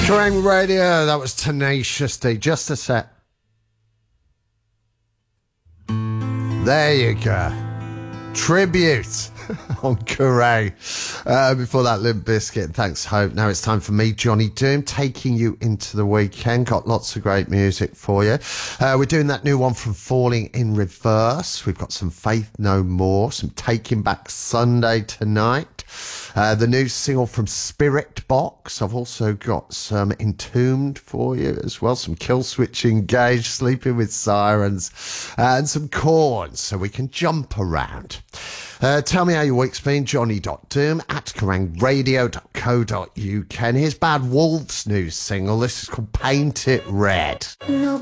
Kerrang Radio, that was Tenacious D. Just a sec. There you go. Tribute on Kerrang. Before that, Limp Bizkit. Thanks, Hope. Now it's time for me, Johnny Doom, taking you into the weekend. Got lots of great music for you. We're doing that new one from Falling in Reverse. We've got some Faith No More, some Taking Back Sunday tonight. The new single from Spirit Box. I've also got some Entombed for you as well. Some Killswitch Engage, Sleeping with Sirens, and some Korn, so we can jump around. Tell me how your week's been. Johnny.doom at kerrangradio.co.uk. And here's Bad Wolves' new single. This is called Paint It Red. No